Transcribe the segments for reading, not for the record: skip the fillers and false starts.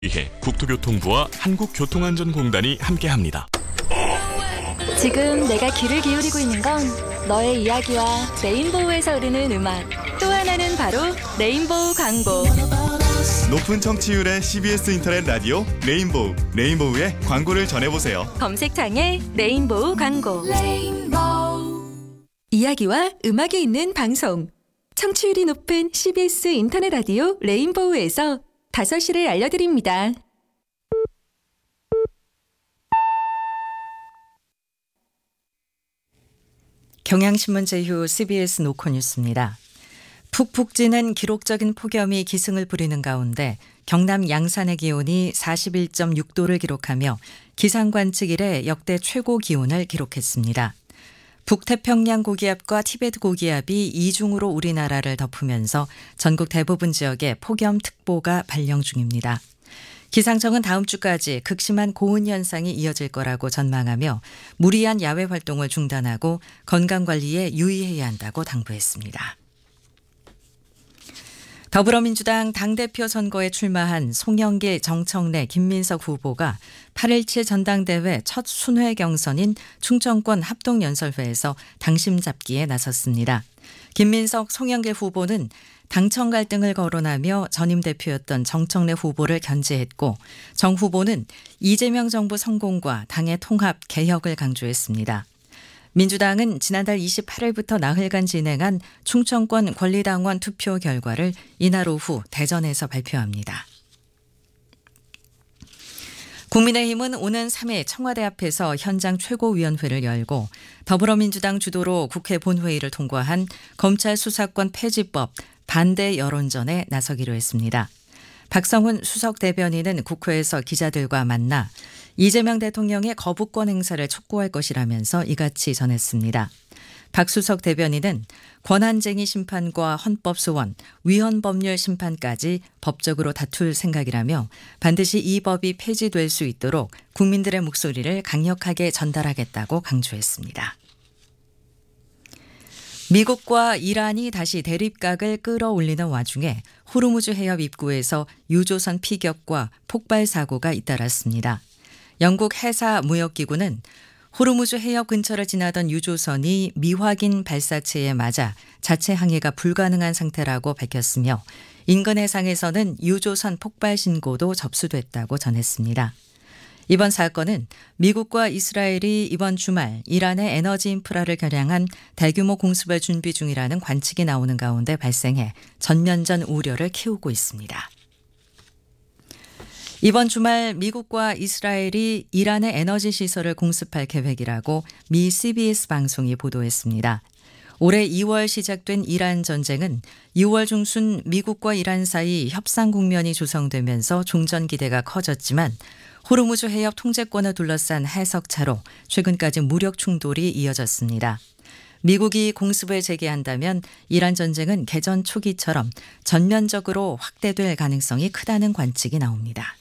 이해 국토교통부와 한국교통안전공단이 함께합니다. 지금 내가 귀를 기울이고 있는 건 너의 이야기와 레인보우에서 흐르는 음악, 또 하나는 바로 레인보우 광고. 높은 청취율의 CBS 인터넷 라디오 레인보우, 레인보우의 광고를 전해보세요. 검색창에 레인보우 광고. 이야기와 음악이 있는 방송. 청취율이 높은 CBS 인터넷 라디오 레인보우에서 5시를 알려드립니다. 경향신문 제휴 CBS 노컷뉴스입니다. 푹푹 찌는 기록적인 폭염이 기승을 부리는 가운데 경남 양산의 기온이 41.6도를 기록하며 기상관측 이래 역대 최고 기온을 기록했습니다. 북태평양 고기압과 티베트 고기압이 이중으로 우리나라를 덮으면서 전국 대부분 지역에 폭염특보가 발령 중입니다. 기상청은 다음 주까지 극심한 고온 현상이 이어질 거라고 전망하며 무리한 야외 활동을 중단하고 건강관리에 유의해야 한다고 당부했습니다. 더불어민주당 당대표 선거에 출마한 송영길, 정청래, 김민석 후보가 8.17 전당대회 첫 순회 경선인 충청권 합동연설회에서 당심 잡기에 나섰습니다. 김민석, 송영길 후보는 당청 갈등을 거론하며 전임 대표였던 정청래 후보를 견제했고 정 후보는 이재명 정부 성공과 당의 통합, 개혁을 강조했습니다. 민주당은 지난달 28일부터 나흘간 진행한 충청권 권리당원 투표 결과를 이날 오후 대전에서 발표합니다. 국민의힘은 오는 3일 청와대 앞에서 현장 최고위원회를 열고 더불어민주당 주도로 국회 본회의를 통과한 검찰 수사권 폐지법 반대 여론전에 나서기로 했습니다. 박성훈 수석 대변인은 국회에서 기자들과 만나 이재명 대통령의 거부권 행사를 촉구할 것이라면서 이같이 전했습니다. 박 수석 대변인은 권한쟁의 심판과 헌법 소원, 위헌 법률 심판까지 법적으로 다툴 생각이라며 반드시 이 법이 폐지될 수 있도록 국민들의 목소리를 강력하게 전달하겠다고 강조했습니다. 미국과 이란이 다시 대립각을 끌어올리는 와중에 호르무즈 해협 입구에서 유조선 피격과 폭발 사고가 잇따랐습니다. 영국 해사 무역기구는 호르무즈 해협 근처를 지나던 유조선이 미확인 발사체에 맞아 자체 항해가 불가능한 상태라고 밝혔으며 인근 해상에서는 유조선 폭발 신고도 접수됐다고 전했습니다. 이번 사건은 미국과 이스라엘이 이번 주말 이란의 에너지 인프라를 겨냥한 대규모 공습을 준비 중이라는 관측이 나오는 가운데 발생해 전면전 우려를 키우고 있습니다. 이번 주말 미국과 이스라엘이 이란의 에너지 시설을 공습할 계획이라고 미 CBS 방송이 보도했습니다. 올해 2월 시작된 이란 전쟁은 6월 중순 미국과 이란 사이 협상 국면이 조성되면서 종전 기대가 커졌지만 호르무즈 해협 통제권을 둘러싼 해석차로 최근까지 무력 충돌이 이어졌습니다. 미국이 공습을 재개한다면 이란 전쟁은 개전 초기처럼 전면적으로 확대될 가능성이 크다는 관측이 나옵니다.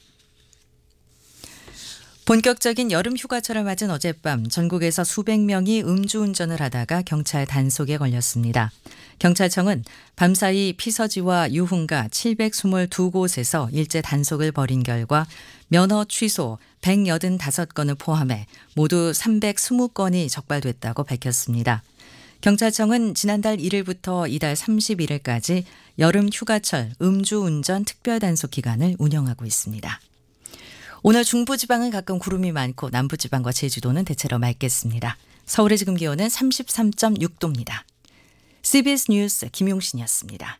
본격적인 여름 휴가철을 맞은 어젯밤 전국에서 수백 명이 음주운전을 하다가 경찰 단속에 걸렸습니다. 경찰청은 밤사이 피서지와 유흥가 722곳에서 일제 단속을 벌인 결과 면허 취소 185건을 포함해 모두 320건이 적발됐다고 밝혔습니다. 경찰청은 지난달 1일부터 이달 31일까지 여름 휴가철 음주운전 특별단속 기간을 운영하고 있습니다. 오늘 중부지방은 가끔 구름이 많고 남부지방과 제주도는 대체로 맑겠습니다. 서울의 지금 기온은 33.6도입니다. CBS 뉴스 김용신이었습니다.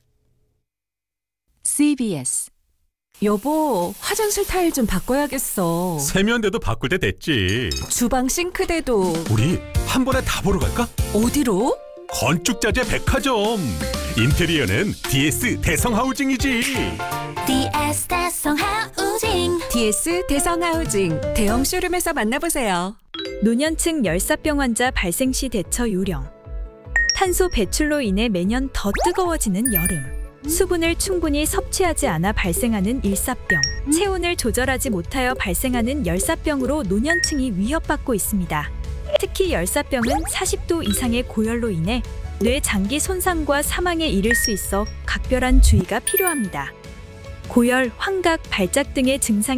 CBS 여보, 화장실 타일 좀 바꿔야겠어. 세면대도 바꿀 때 됐지. 주방 싱크대도. 우리 한 번에 다 보러 갈까? 어디로? 건축자재 백화점. 인테리어는 DS 대성하우징이지. DS 대성하우징. DS 대성하우징 대형 쇼룸에서 만나보세요. 노년층 열사병 환자 발생 시 대처 요령. 탄소 배출로 인해 매년 더 뜨거워지는 여름. 수분을 충분히 섭취하지 않아 발생하는 일사병. 체온을 조절하지 못하여 발생하는 열사병으로 노년층이 위협받고 있습니다. 특히 열사병은 40도 이상의 고열로 인해 뇌 장기 손상과 사망에 이를 수 있어 각별한 주의가 필요합니다. 고열, 환각, 발작 등의 증상이